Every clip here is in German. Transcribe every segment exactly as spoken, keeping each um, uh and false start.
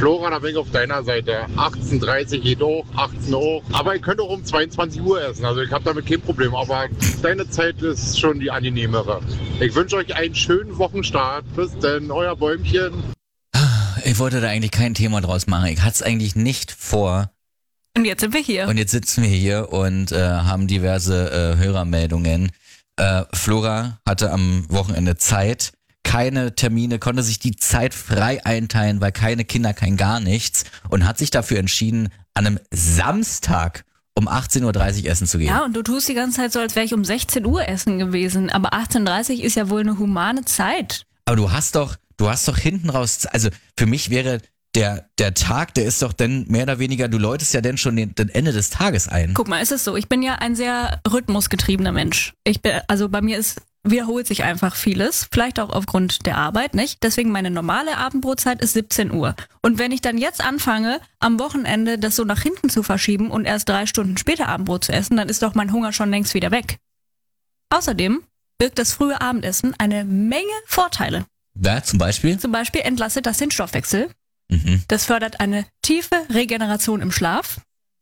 Flora, da bin ich auf deiner Seite. achtzehn Uhr dreißig geht auch, achtzehn Uhr auch. Aber ihr könnt auch um zweiundzwanzig Uhr essen. Also ich habe damit kein Problem. Aber deine Zeit ist schon die angenehmere. Ich wünsche euch einen schönen Wochenstart. Bis denn, euer Bäumchen. Ich wollte da eigentlich kein Thema draus machen. Ich hatte es eigentlich nicht vor. Und jetzt sind wir hier. Und jetzt sitzen wir hier und äh, haben diverse äh, Hörermeldungen. Äh, Flora hatte am Wochenende Zeit, keine Termine, konnte sich die Zeit frei einteilen, weil keine Kinder, kein gar nichts und hat sich dafür entschieden, an einem Samstag um achtzehn Uhr dreißig essen zu gehen. Ja, und du tust die ganze Zeit so, als wäre ich um sechzehn Uhr essen gewesen. Aber achtzehn Uhr dreißig ist ja wohl eine humane Zeit. Aber du hast doch, du hast doch hinten raus, also für mich wäre der, der Tag, der ist doch dann mehr oder weniger, du läutest ja dann schon den, den Ende des Tages ein. Guck mal, ist es so, ich bin ja ein sehr rhythmusgetriebener Mensch. Ich bin, also bei mir ist, wiederholt sich einfach vieles, vielleicht auch aufgrund der Arbeit, nicht? Deswegen meine normale Abendbrotzeit ist siebzehn Uhr. Und wenn ich dann jetzt anfange, am Wochenende das so nach hinten zu verschieben und erst drei Stunden später Abendbrot zu essen, dann ist doch mein Hunger schon längst wieder weg. Außerdem birgt das frühe Abendessen eine Menge Vorteile. Ja, zum Beispiel? Zum Beispiel entlastet das den Stoffwechsel. Mhm. Das fördert eine tiefe Regeneration im Schlaf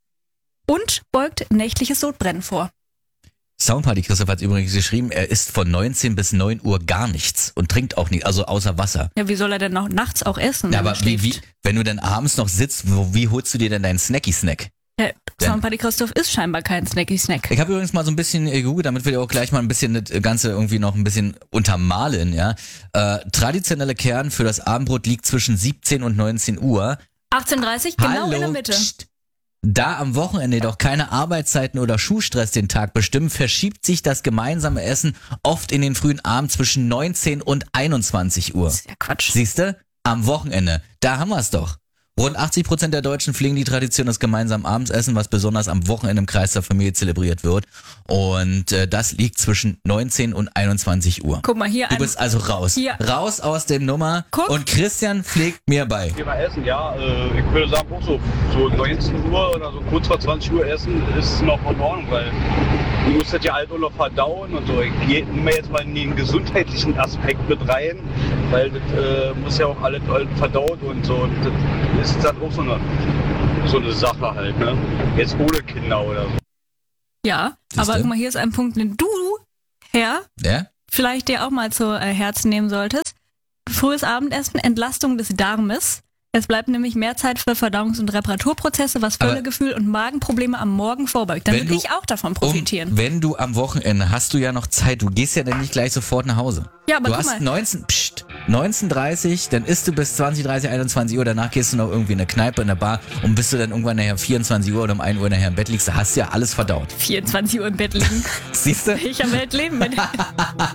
und beugt nächtliches Sodbrennen vor. Soundparty Christoph hat übrigens geschrieben, er isst von neunzehn bis neun Uhr gar nichts und trinkt auch nicht, also außer Wasser. Ja, wie soll er denn noch nachts auch essen? Ja, wenn aber er wie, wie, schläft? wenn du dann abends noch sitzt, wo, wie holst du dir denn deinen Snacky-Snack? Ja, Soundparty Christoph ist scheinbar kein Snacky-Snack. Ich habe übrigens mal so ein bisschen gegoogelt, damit wir auch gleich mal ein bisschen das Ganze irgendwie noch ein bisschen untermalen, ja. Äh, traditionelle Kern für das Abendbrot liegt zwischen siebzehn und neunzehn Uhr. achtzehn Uhr dreißig, genau Hallo, in der Mitte. pst. Da am Wochenende doch keine Arbeitszeiten oder Schuhstress den Tag bestimmen, verschiebt sich das gemeinsame Essen oft in den frühen Abend zwischen neunzehn und einundzwanzig Uhr. Das ist ja Quatsch. Siehste? Am Wochenende. Da haben wir es doch. Rund achtzig Prozent der Deutschen pflegen die Tradition des gemeinsamen Abendessens, was besonders am Wochenende im Kreis der Familie zelebriert wird. Und äh, das liegt zwischen neunzehn und einundzwanzig Uhr. Guck mal, hier Du ein... bist also raus. Hier. Raus aus der Nummer. Guck. Und Christian pflegt mir bei. Thema Essen, ja, äh, ich würde sagen, auch so, so neunzehn Uhr oder so kurz vor zwanzig Uhr essen ist noch in Ordnung, weil du musst das ja halt auch noch verdauen und so. Ich gehe mir jetzt mal in den gesundheitlichen Aspekt mit rein, weil das äh, muss ja auch alles verdaut und so. Und das ist dann auch so eine, so eine Sache halt, ne? Jetzt ohne Kinder oder so. Ja, Siehste? aber guck mal, hier ist ein Punkt, den du, Herr, Ja? vielleicht dir auch mal zu äh, Herzen nehmen solltest. Frühes Abendessen, Entlastung des Darmes. Es bleibt nämlich mehr Zeit für Verdauungs- und Reparaturprozesse, was Aber Völlegefühl und Magenprobleme am Morgen vorbeugt. Dann wenn würde du- ich auch davon profitieren. Um, wenn du am Wochenende hast du ja noch Zeit, du gehst ja dann nicht gleich sofort nach Hause. Ja, aber du guck hast mal. neunzehn, pst, neunzehn Uhr dreißig, dann isst du bis zwanzig, dreißig, einundzwanzig Uhr, danach gehst du noch irgendwie in eine Kneipe, in eine Bar und bis du dann irgendwann nachher vierundzwanzig Uhr oder um ein Uhr nachher im Bett liegst, da hast du ja alles verdaut. vierundzwanzig Uhr im Bett liegen. Siehst du? Ich am Bett leben.